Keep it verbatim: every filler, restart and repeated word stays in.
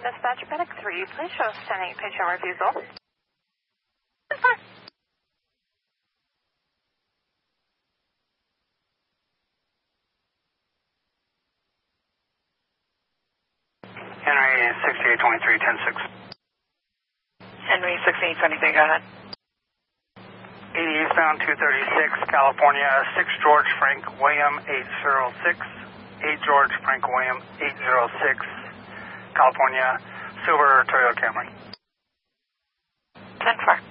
Dispatch Panic three, please show standing patient refusal. Henry sixty-eight twenty-three, ten six. Henry sixty-eight twenty-three, go ahead. eighty eastbound, two thirty-six, California, six George Frank William, eight zero six. eight George Frank William, eight zero six, California, silver Toyota Camry. ten four.